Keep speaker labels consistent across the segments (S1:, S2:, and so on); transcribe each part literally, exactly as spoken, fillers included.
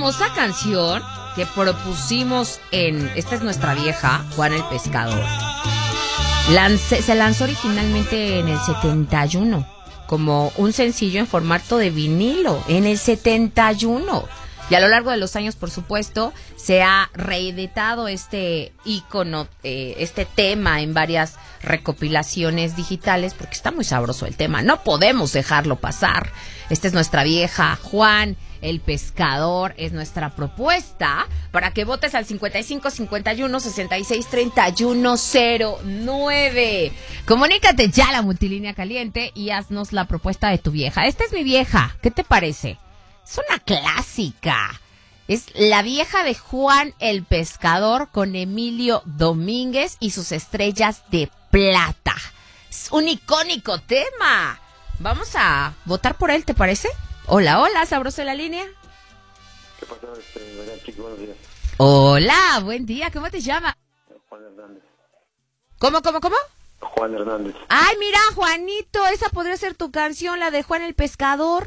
S1: famosa canción que propusimos en Esta es nuestra vieja, Juan el Pescador. Lance, se lanzó originalmente en el setenta y uno como un sencillo en formato de vinilo, en el setenta y uno. Y a lo largo de los años, por supuesto, se ha reeditado este ícono, eh, este tema en varias recopilaciones digitales, porque está muy sabroso el tema. No podemos dejarlo pasar. Esta es nuestra vieja, Juan el Pescador, es nuestra propuesta para que votes al cincuenta y cinco cincuenta y uno sesenta y seis treinta y uno cero nueve. Comunícate ya a la multilínea caliente y haznos la propuesta de tu vieja. Esta es mi vieja, ¿qué te parece? Es una clásica. Es La vieja de Juan el Pescador con Emilio Domínguez y sus estrellas de plata. Es un icónico tema. Vamos a votar por él, ¿te parece? Hola, hola, sabroso en la línea.
S2: ¿Qué pasó, este, chico? Buenos días.
S1: Hola, buen día, ¿cómo te llamas?
S2: Juan Hernández.
S1: ¿Cómo, cómo, cómo?
S2: Juan Hernández.
S1: Ay, mira, Juanito, esa podría ser tu canción, la de Juan el Pescador.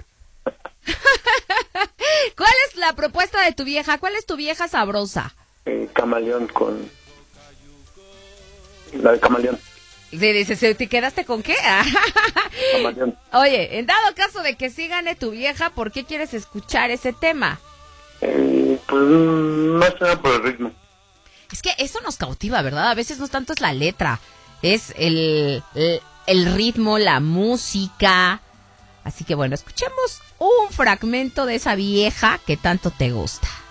S1: ¿Cuál es la propuesta de tu vieja? ¿Cuál es tu vieja sabrosa?
S2: Eh, camaleón con... La de Camaleón.
S1: Sí, dices, ¿te quedaste con qué?
S2: Camaleón.
S1: Oye, en dado caso de que sí gane tu vieja, ¿por qué quieres escuchar ese tema?
S2: Eh, pues más que nada por el ritmo.
S1: Es que eso nos cautiva, ¿verdad? A veces no tanto es la letra, es el, el, el ritmo, la música. Así que bueno, escuchemos un fragmento de esa vieja que tanto te gusta.